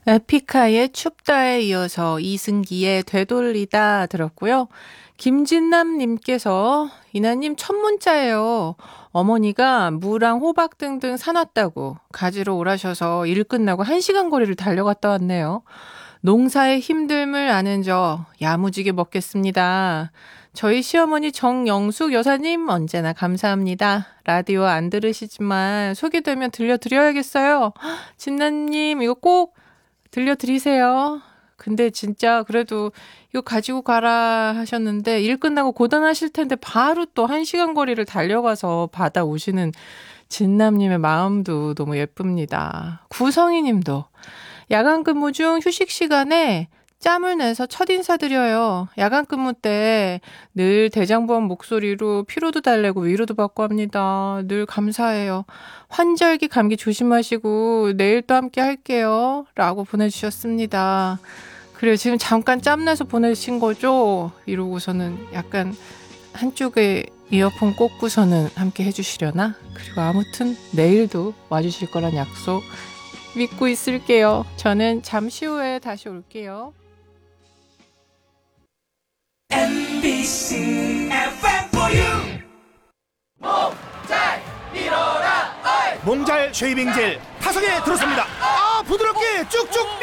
에픽하이의 춥다에 이어서 이승기의 되돌리다 들었고요. 김진남님께서 이나님 첫 문자예요. 어머니가 무랑 호박 등등 사놨다고 가지러 오라셔서 일 끝나고 1시간 거리를 달려갔다 왔네요. 농사의 힘듦을 아는 저 야무지게 먹겠습니다. 저희 시어머니 정영숙 여사님 언제나 감사합니다. 라디오 안 들으시지만 소개되면 들려드려야겠어요. 진나님 이거 꼭 들려드리세요. 근데 진짜 그래도 이거 가지고 가라 하셨는데 일 끝나고 고단하실 텐데 바로 또 1시간 거리를 달려가서 받아오시는 진남님의 마음도 너무 예쁩니다. 구성희님도 야간 근무 중 휴식 시간에 짬을 내서 첫 인사드려요. 야간 근무 때 늘 대장부원 목소리로 피로도 달래고 위로도 받고 합니다. 늘 감사해요. 환절기 감기 조심하시고 내일 또 함께 할게요. 라고 보내주셨습니다. 그래요. 지금 잠깐 짬내서 보내신 거죠? 이러고서는 약간 한쪽에 이어폰 꽂고서는 함께 해주시려나? 그리고 아무튼 내일도 와주실 거란 약속 믿고 있을게요. 저는 잠시 후에 다시 올게요. MBC FM for you. 몸잘 밀어라. 몽잘 쉐이빙 젤 5개 들었습니다. 부드럽게 쭉쭉